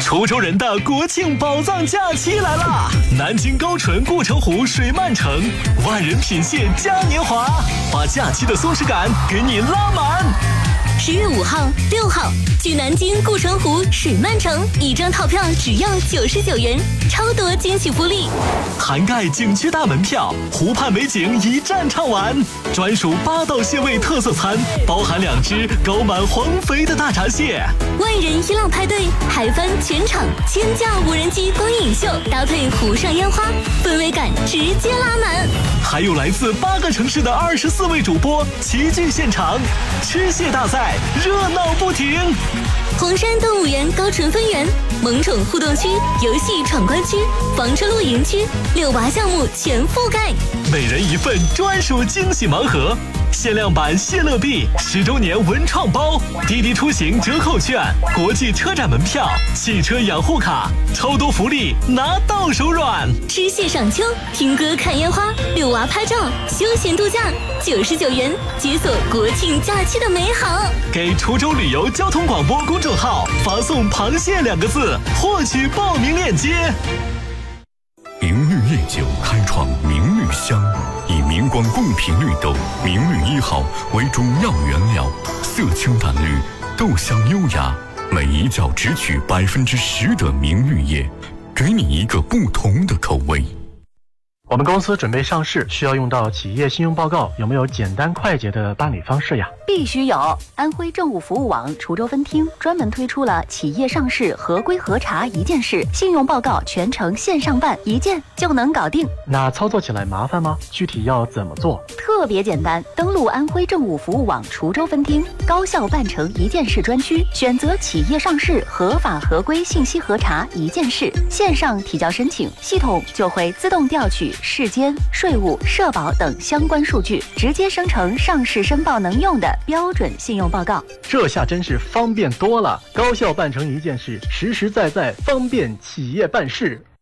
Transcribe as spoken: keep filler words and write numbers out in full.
滁州人的国庆宝藏假期来啦！南京高淳护城湖水漫城，万人品蟹嘉年华，把假期的松弛感给你拉满。 十月五号、六号，去南京护城湖水漫城，一张套票只要九十九元，超多惊喜福利， 涵盖景区大门票、湖畔美景一站畅玩，专属八道蟹味特色餐，包含两只高满黄肥的大闸蟹。 万人一浪派对，海帆全场千架无人机光影秀，搭配湖上烟花，氛围感直接拉满。 还有来自八个城市的二十四位主播齐聚现场，吃蟹大赛热闹不停。 黄山动物园高淳分园、萌宠互动区、游戏闯关区、房车露营区、遛娃项目全覆盖， 每人一份专属惊喜盲盒，限量版谢乐币、十周年文创包、滴滴出行折扣券、国际车展门票、汽车养护卡，超多福利拿到手软。 吃蟹赏秋，听歌看烟花，遛娃拍照，休闲度假，九十九元解锁国庆假期的美好。 给滁州旅游交通广播公众号发送螃蟹两个字，获取报名链接。 明绿烈酒开创明绿香，以明光贡品绿豆明绿一号为主要原料，色清淡绿，豆香优雅，每一角只取百分之十的明绿叶，给你一个不同的口味。 我们公司准备上市，需要用到企业信用报告，有没有简单快捷的办理方式呀？ 必须有！安徽政务服务网滁州分厅专门推出了企业上市合规核查一件事，信用报告全程线上办，一键就能搞定。 那操作起来麻烦吗？具体要怎么做？ 特别简单，登录安徽政务服务网滁州分厅高效办成一件事专区，选择企业上市合法合规信息核查一件事，线上提交申请，系统就会自动调取市监、税务、社保等相关数据，直接生成上市申报能用的标准信用报告。 这下真是方便多了，高效办成一件事，实实在在方便企业办事。